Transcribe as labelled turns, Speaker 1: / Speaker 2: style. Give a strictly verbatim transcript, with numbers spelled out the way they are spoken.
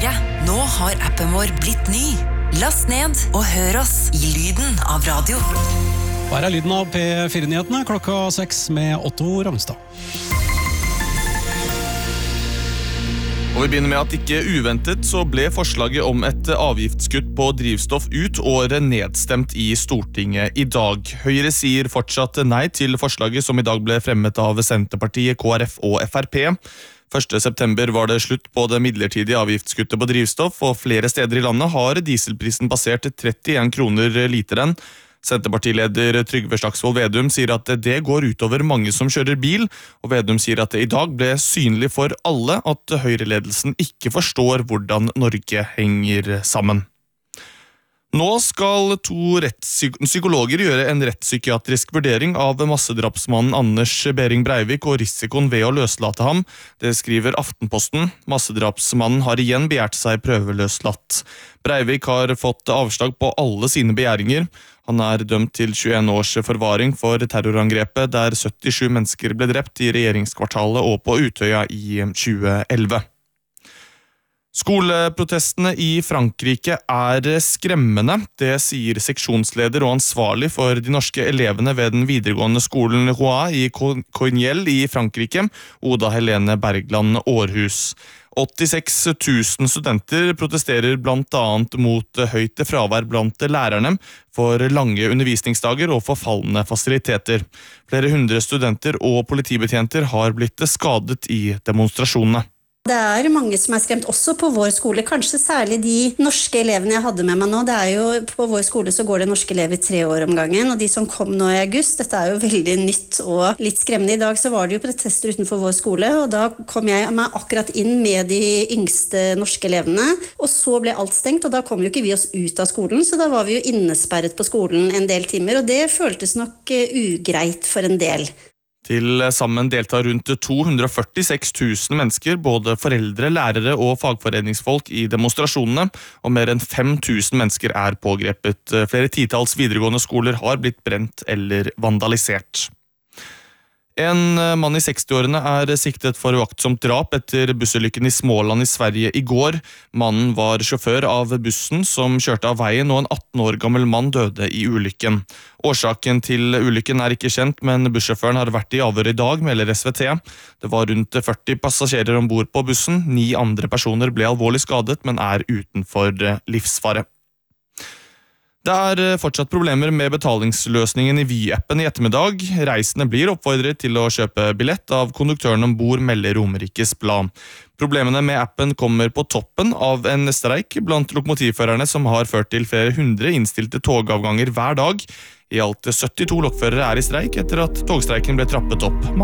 Speaker 1: fire. Nå har appen vår blitt ny. Last ned og hør oss i lyden av radio.
Speaker 2: Her er lyden av P fire-nyhetene klokka seks med Otto Ramstad.
Speaker 3: Og vi begynner med at ikke uventet så ble forslaget om et avgiftskutt på drivstoff ut året nedstemt i Stortinget i dag. Høyre sier fortsatt nei til forslaget som i dag ble fremmet av Senterpartiet, K R F og F R P. første september var det slutt på det midlertidige avgiftskuttet på drivstoff, og flere steder i landet har dieselprisen passert trettien kroner literen. Senterpartileder Trygve Slagsvold Vedum sier at det går utover mange som kjører bil, og Vedum sier at det i dag ble synlig for alle at Høyre-ledelsen ikke forstår hvordan Norge henger sammen. Nå skal to rettspsykologer gjøre en rettspsykiatrisk vurdering av massedrapsmannen Anders Behring Breivik og risikoen ved å løslate ham. Det skriver Aftenposten. Massedrapsmannen har igjen begjært seg prøveløslatt. Breivik har fått avslag på alle sine begjæringer. Han er dømt til tjueen års forvaring for terrorangrepet der syttisju mennesker ble drept i regjeringskvartalet og på Utøya i tjueelleve. Skoleprotestene i Frankrike er skremmende, det sier seksjonsleder og ansvarlig for de norske elevene ved den videregående skolen Roa i Coignel i Frankrike, Oda Helene Bergland Aarhus. åttiseks tusen studenter protesterer blant annet mot høyt fravær blant lærerne, for lange undervisningsdager og forfallende fasiliteter. Flere hundre studenter og politibetjenter har blitt skadet i demonstrasjonene.
Speaker 4: Det er mange som er skremt også på vår skole, kanskje særlig de norske elevene jeg hadde med meg nå. Det er jo, på vår skole så går det norske elever tre år om gangen, og de som kom nå i august, dette er jo veldig nytt og litt skremmende. I dag så var det jo protester utenfor vår skole, og da kom jeg meg akkurat inn med de yngste norske elevene, og så ble alt stengt, og da kom jo ikke vi oss ut av skolen, så da var vi jo innesperret på skolen en del timer, og det føltes nok ugreit for en del.
Speaker 3: Til sammen deltar rundt to hundre og førtiseks tusen mennesker, både foreldre, lærere og fagforeningsfolk i demonstrasjonene, og mer enn fem tusen mennesker er pågrepet. Flere titalls videregående skoler har blitt brent eller vandalisert. En mann i sekstiårene er siktet for uaktsomt drap etter bussulykken i Småland i Sverige i går. Mannen var sjåfør av bussen som kjørte av veien, og en atten år gammel mann døde i ulykken. Årsaken til ulykken er ikke kjent, men bussjåføren har vært i avhør i dag, melder S V T. Det var rundt førti passasjerer ombord på bussen. Ni andre personer ble alvorlig skadet, men er utenfor livsfare. Det er fortsatt problemer med betalingsløsningen i Vy-appen i ettermiddag. Reisende blir oppfordret til å kjøpe billett av konduktøren ombord, melder Romerikes Blad. Problemene med appen kommer på toppen av en streik blant lokomotivførerne som har ført til flere hundre innstilte togavganger hver dag. I alt syttito lokførere er i streik etter at togstreiken ble trappet opp.